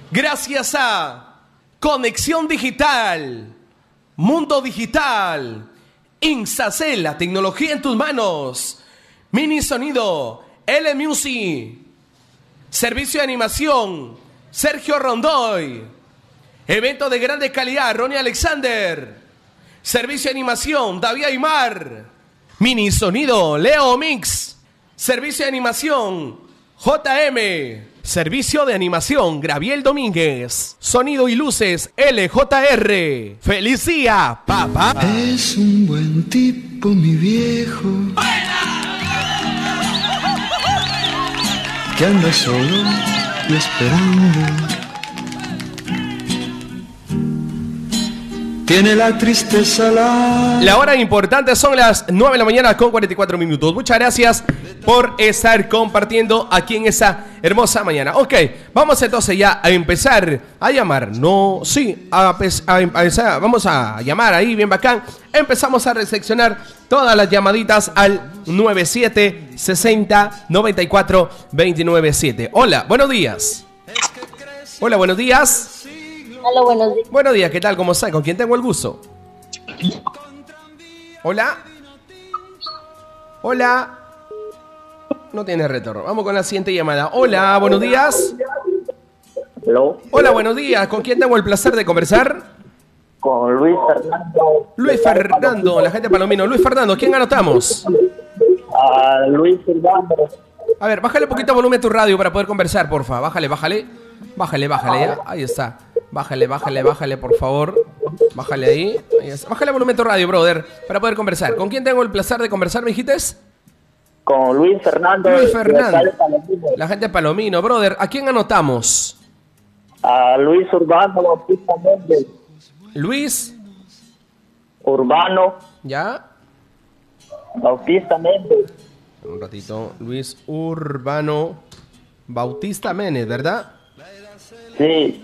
Gracias a Conexión Digital, Mundo Digital, Insacel, la tecnología en tus manos, Mini Sonido, L Music, Servicio de Animación, Sergio Rondoy, Evento de grande calidad, Ronnie Alexander, Servicio de Animación, David Aymar, Mini Sonido, Leo Mix, Servicio de Animación, JM, Servicio de Animación, Graviel Domínguez, Sonido y Luces, LJR. ¡Feliz día, papá! Es un buen tipo, mi viejo, que anda solo y esperando. Tiene la tristeza La hora importante son las 9 de la mañana con 44 minutos. Muchas gracias por estar compartiendo aquí en esa hermosa mañana. Ok, vamos entonces ya a empezar a llamar. No, sí, vamos a llamar ahí bien bacán. Empezamos a recepcionar todas las llamaditas al 97 60 94 297. Hola, buenos días. Hola, buenos días. Hola, buenos días. Buenos días, ¿qué tal? ¿Cómo está? ¿Con quién tengo el gusto? Hola. Hola. No tiene retorno. Vamos con la siguiente llamada. Hola, buenos días. Hello. Hola, buenos días. ¿Con quién tengo el placer de conversar? Con Luis Fernando. Luis Fernando, la gente de Palomino. Luis Fernando, ¿quién anotamos? Luis Fernando. A ver, bájale un poquito el volumen a tu radio para poder conversar, porfa. Bájale. Bájale, ya. Ahí está. Bájale, por favor. Bájale ahí. Bájale el volumen a tu radio, brother, para poder conversar. ¿Con quién tengo el placer de conversar, me dijiste? Con Luis Fernando. Luis Fernando. La gente de Palomino, brother. ¿A quién anotamos? A Luis Urbano Bautista Méndez. Luis Urbano. ¿Ya? Bautista Méndez. Un ratito. Luis Urbano Bautista Méndez, ¿verdad? Sí.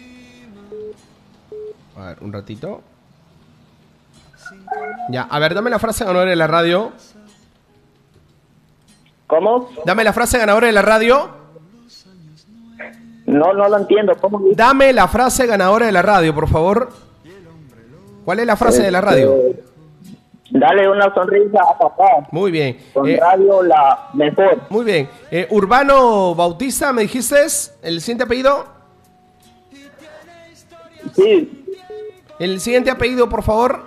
A ver, un ratito. Ya, a ver, dame la frase ganadora de la radio. ¿Cómo? Dame la frase ganadora de la radio. No lo entiendo. ¿Cómo? Dame la frase ganadora de la radio, por favor. ¿Cuál es la frase de la radio? Dale una sonrisa a papá. Muy bien. Con radio la mejor. Muy bien. Urbano Bautista, ¿me dijiste el siguiente apellido? Sí. El siguiente apellido, por favor.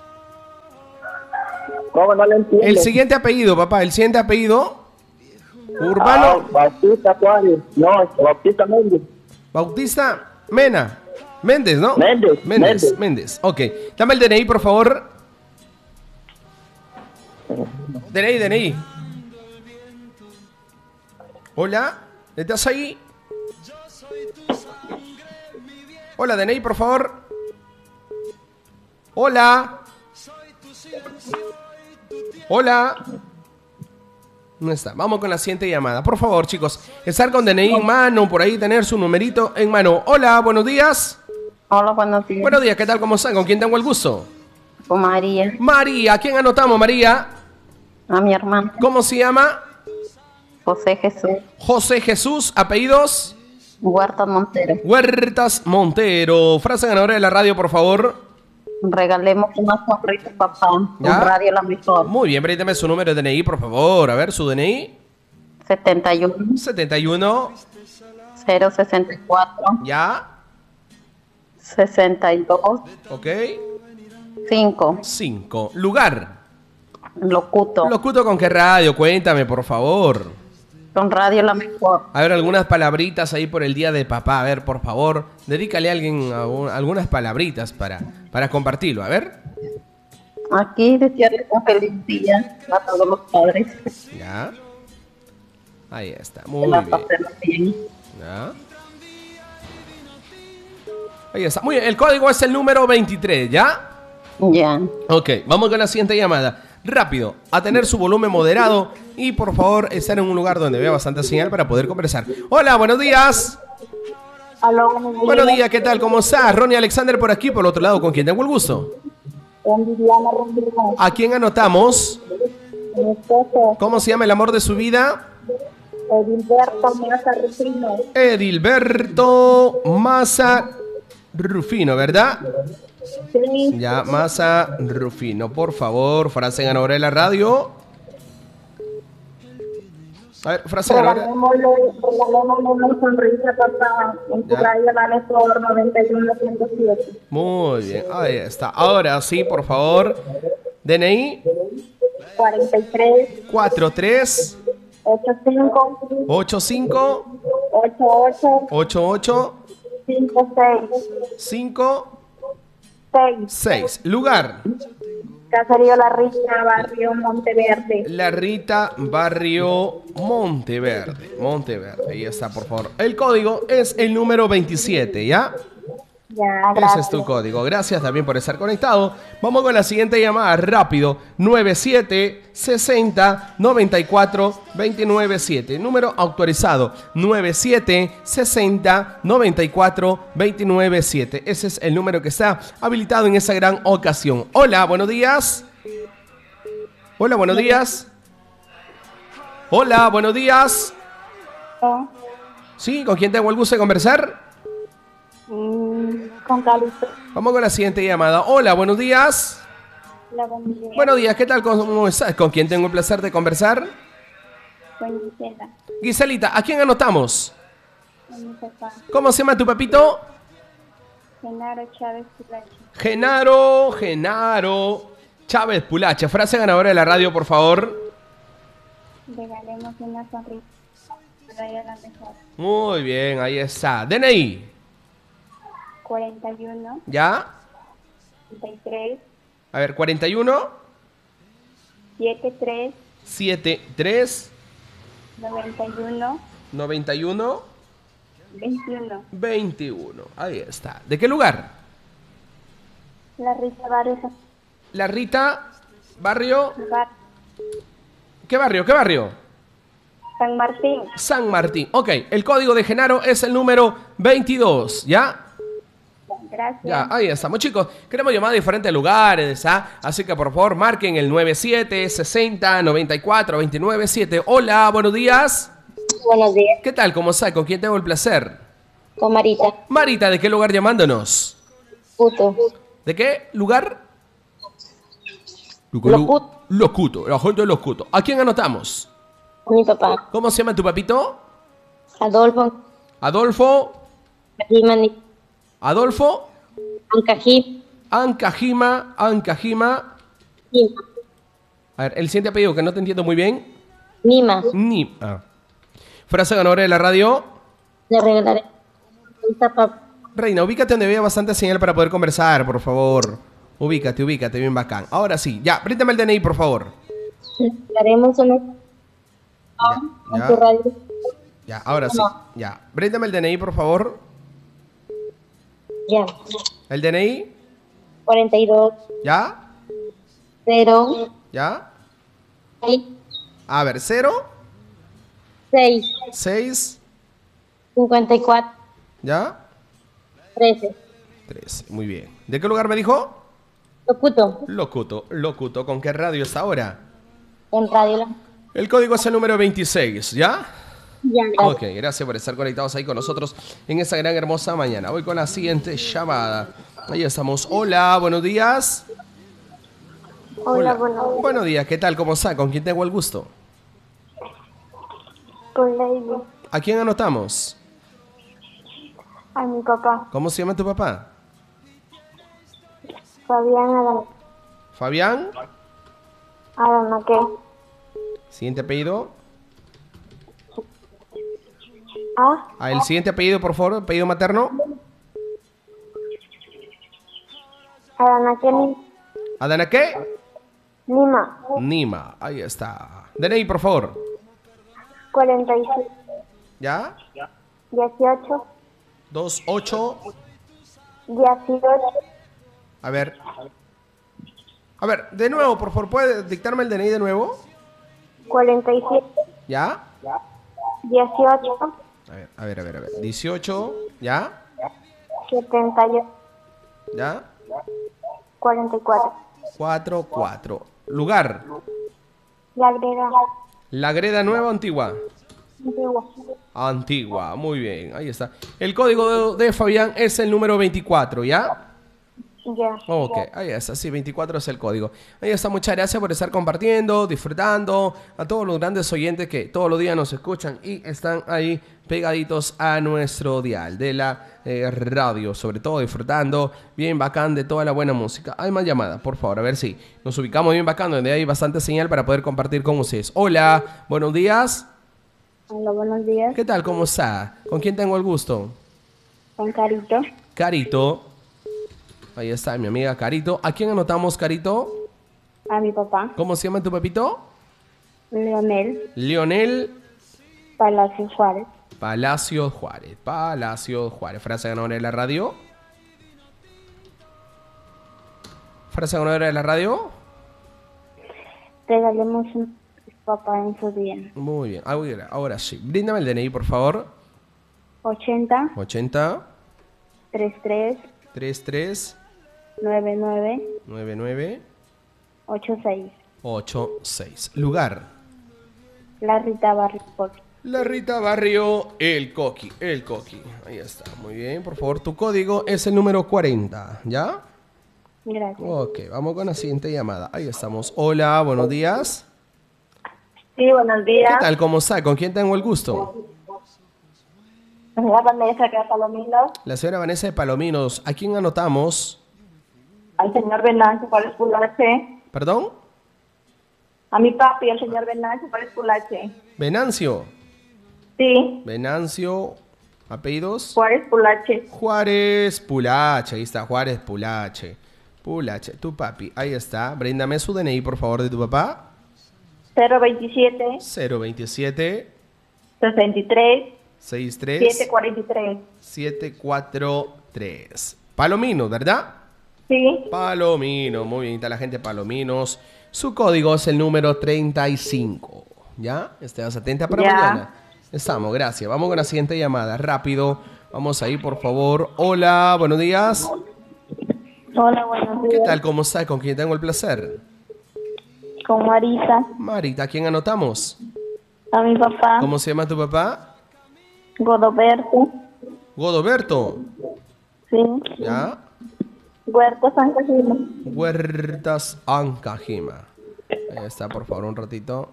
¿Cómo? No lo entiendo. El siguiente apellido, papá. El siguiente apellido. Urbano. Bautista Juárez. No, Bautista Méndez. Bautista Mena. Méndez, ¿no? Méndez. Ok. Dame el DNI, por favor. DNI. Hola. ¿Estás ahí? Hola, DNI, por favor. Hola. No está. Vamos con la siguiente llamada. Por favor, chicos. Estar con DNI en mano, por ahí tener su numerito en mano. Hola, buenos días. Hola, buenos días. Buenos días, ¿qué tal? ¿Cómo están? ¿Con quién tengo el gusto? Con María. María, ¿a quién anotamos, María? A mi hermano. ¿Cómo se llama? José Jesús. José Jesús, apellidos. Huertas Montero. Huertas Montero. Frase ganadora de la radio, por favor. Regalemos una sonrisa, papá. ¿Ya? Un radio la mejor. Muy bien, permítame su número de DNI, por favor. A ver, su DNI. 71 71. 064 Ya. 62 Ok. 5. Lugar. Locuto. Locuto con qué radio, cuéntame, por favor. Con radio la mejor. A ver, algunas palabritas ahí por el día de papá. A ver, por favor, dedícale a alguien algunas palabritas para compartirlo. A ver. Aquí desearles un feliz día a todos los padres. Ya. Ahí está, Que muy la bien. pasemos bien. Ya. Ahí está, muy bien. El código es el número 23, ¿ya? Ya. Ok, vamos con la siguiente llamada. Rápido, a tener su volumen moderado y por favor estar en un lugar donde vea bastante señal para poder conversar. Hola, buenos días. Aló, Buenos días, ¿qué tal? ¿Cómo estás? Ronnie Alexander por aquí, por el otro lado, ¿con quién tengo el gusto? Con Viviana Rodríguez. ¿A quién anotamos? Mi esposo, ¿Cómo se llama el amor de su vida? Edilberto Maza Rufino. Edilberto Maza Rufino, ¿verdad? Sí. Ya, Maza Rufino, por favor, frase ganadora de la radio. A ver, frase ganadora. Regalémosle una sonrisa, papá. En tu Ya. radio vale por 91.7. Muy bien, ahí está. Ahora sí, por favor. DNI 43 43 85 85 88 88 56 5 6. 6. Lugar: Caserío La Rita, barrio Monteverde. La Rita, barrio Monteverde. Monteverde, ahí está, por favor. El código es el número 27, ¿ya? Ya, Ese gracias. es tu código. Gracias también por estar conectado. Vamos con la siguiente llamada, rápido. 97 60 94 29 7. Número autorizado. 97 60 94 29 7. Ese es el número que está habilitado en esa gran ocasión. Hola, buenos días. Hola, buenos días. Hola, buenos días. Sí, ¿con quién tengo el gusto de conversar? Con Calixto. Vamos con la siguiente llamada. Hola, buenos días. La bandera. Buenos días, ¿qué tal? ¿Cómo estás? ¿Con quién tengo el placer de conversar? Con Gisela. Giselita, ¿a quién anotamos? Con mi papá. ¿Cómo se llama tu papito? Genaro Chávez Pulache. Genaro Chávez Pulache. Frase ganadora de la radio, por favor. Regalemos una sonrisa. Radio La Mejor. Muy bien, ahí está. DNI. 41 ¿Ya? 33 A ver, 41 73 73 91 91 21. 21. Ahí está. ¿De qué lugar? La Rita, barrio La Rita, barrio. Bar- ¿Qué barrio? ¿Qué barrio? San Martín. San Martín. Ok, el código de Genaro es el número 22, ¿ya? Gracias. Ya, ahí estamos, chicos. Queremos llamar a diferentes lugares, ¿ah? Así que por favor marquen el 97 60 94 29 7. Hola, buenos días. Buenos días. ¿Qué tal? ¿Cómo está? ¿Con quién tengo el placer? Con Marita. Marita, ¿de qué lugar llamándonos? Puto. ¿De qué lugar? Locuto. Locuto, la gente de Locuto. ¿A quién anotamos? Mi papá. ¿Cómo se llama tu papito? Adolfo. Adolfo. Cajimani. Adolfo. Ancají. Ancajima. A ver, el siguiente apellido que no te entiendo muy bien. Nima. Frase ganadora de la radio. Le regalaré. Reina, ubícate donde vea bastante señal para poder conversar, por favor. Ubícate, bien bacán. Ahora sí, ya, bríndame el DNI, por favor. Haremos una Ya, en tu radio. ya, ahora sí, ya. Bríndame el DNI, por favor. Ya. El DNI, 42 ya, 0 ya. 6 A ver, 0, 6 6, 54 ya, 13. 3. Muy bien. ¿De qué lugar me dijo? Locuto. Locuto. ¿Con qué radio está ahora? En radio. El código es el número 26, ¿ya? Ya, gracias. Ok, gracias por estar conectados ahí con nosotros en esta gran hermosa mañana. Voy con la siguiente llamada. Ahí estamos. Hola, buenos días. Hola, buenos Buenos días, ¿qué tal? ¿Cómo está? ¿Con quién tengo el gusto? Con Lady. ¿A quién anotamos? A mi papá. ¿Cómo se llama tu papá? Fabián Adán. Fabián. Adán, ¿qué? Siguiente apellido. Ah, El siguiente apellido, por favor. Apellido materno. Adán, ¿qué? ¿Adana qué? Lima. Nima. Ahí está. DNI, por favor. 46 ¿Ya? 18 28. 18 A ver. A ver, de nuevo, por favor. ¿Puede dictarme el DNI de nuevo? 47 ¿Ya? 18 A ver. 18. ¿Ya? 78 ¿Ya? 44. 4. Lugar. La Greda. La Greda Nueva o Antigua. Antigua, muy bien, ahí está. El código de Fabián es el número 24, ¿ya? Ya. Ok, ahí está, sí, 24 es el código. Ahí está, muchas gracias por estar compartiendo, disfrutando, a todos los grandes oyentes que todos los días nos escuchan y están ahí pegaditos a nuestro dial de la radio, sobre todo disfrutando bien bacán de toda la buena música. Hay más llamadas, por favor, a ver si nos ubicamos bien bacán, donde hay bastante señal para poder compartir con ustedes. Hola, buenos días. Hola, buenos días. ¿Qué tal? ¿Cómo está? ¿Con quién tengo el gusto? Con Carito. Carito. Ahí está mi amiga Carito. ¿A quién anotamos, Carito? A mi papá. ¿Cómo se llama tu papito? Leonel Leonel Palacio Juárez. Palacio Juárez. Palacio Juárez. Frase ganadora de la radio. Frase ganadora de la radio. Regalemos un papá en su día. Muy bien. Ahora sí. Bríndame el DNI, por favor. 80 80 33 33 99 99 86. 86. Lugar. La Rita Barrio. La Rita Barrio, el Coqui. El Coqui. Ahí está. Muy bien. Por favor, tu código es el número 40. ¿Ya? Gracias. Ok, vamos con la siguiente llamada. Ahí estamos. Hola, buenos días. Sí, buenos días. ¿Qué tal? ¿Cómo está? ¿Con quién tengo el gusto? La Vanessa, que es Palomino. La señora Vanessa de Palominos. ¿A quién anotamos? Al señor Venancio para Espulache. ¿Perdón? A mi papi, al señor Venancio para Espulache. Venancio. Sí, Venancio. ¿Apellidos? Juárez Pulache. Juárez Pulache. Ahí está, Juárez Pulache. Pulache, tu papi. Ahí está. Bríndame su DNI, por favor, de tu papá. 027 027 63 63 743. 743. Palomino, ¿verdad? Sí, Palomino, muy bien, está la gente de Palominos. Su código es el número 35. ¿Ya? Estés atenta para Ya. mañana. Estamos, gracias. Vamos con la siguiente llamada. Rápido. Vamos ahí, por favor. Hola, buenos días. hola, buenos días. ¿Qué tal? ¿Cómo está? ¿Con quién tengo el placer? Con Marisa, Marita, ¿a quién anotamos? a mi papá, ¿Cómo se llama tu papá? Godoberto, Godoberto. sí, ¿Ya? Huerto San Casino. Huertas Ancajima. Ahí está, por favor, un ratito.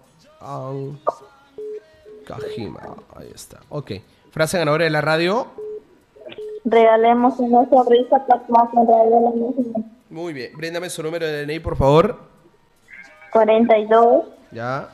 Ancajima. Ahí está. Ok. Frase ganadora de la radio. Regalemos una sonrisa plasmada en radio de la música. Muy bien. Bríndame su número de DNI, por favor. 42 Ya.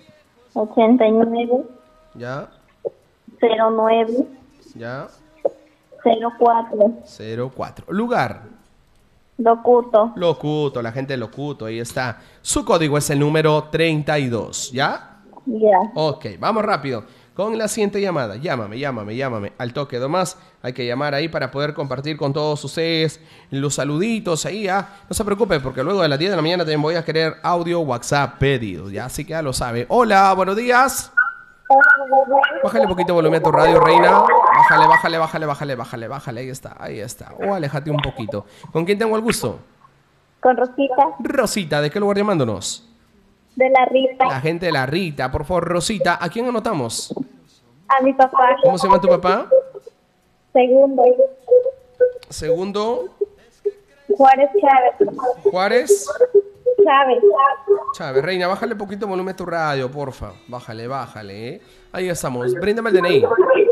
89 Ya. 09 Ya. 04. 04. Lugar. Locuto. Locuto. La gente de Locuto. Ahí está. Su código es el número 32. ¿Ya? Ya. Ok. Vamos rápido. Con la siguiente llamada. Llámame. Al toque nomás. Hay que llamar ahí para poder compartir con todos ustedes los saluditos ahí. No se preocupe porque luego de las 10 de la mañana también voy a querer audio, WhatsApp pedido. Ya, así que ya lo sabe. Hola, buenos días. Bájale un poquito de volumen a tu radio, reina. Bájale. Ahí está. O aléjate un poquito. ¿Con quién tengo el gusto? Con Rosita, Rosita, ¿de qué lugar llamándonos? de la Rita. La gente de la Rita, por favor, Rosita. ¿A quién anotamos? A mi papá. ¿Cómo se llama tu papá? Segundo. Segundo, Juárez Chávez. Juárez Chávez. Chávez. Reina, bájale un poquito el volumen a tu radio, porfa. Bájale. Ahí estamos. Bríndame el DNI.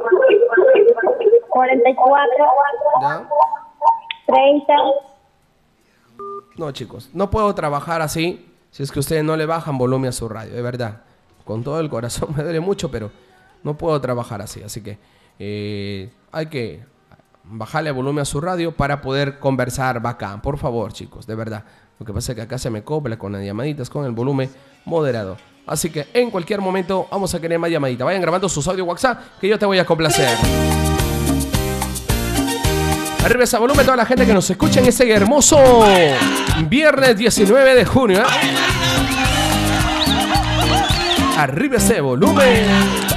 44. ¿Ya? 30. No, chicos, no puedo trabajar así si es que ustedes no le bajan volumen a su radio, de verdad. Con todo el corazón, me duele mucho, pero no puedo trabajar así. Así que hay que bajarle volumen a su radio para poder conversar bacán. Por favor, chicos, de verdad. Lo que pasa es que acá se me copla con las llamaditas, con el volumen moderado. Así que en cualquier momento vamos a querer más llamaditas. Vayan grabando sus audio WhatsApp que yo te voy a complacer. Arriba ese volumen, toda la gente que nos escucha en ese hermoso viernes 19 de junio. Arriba ese volumen.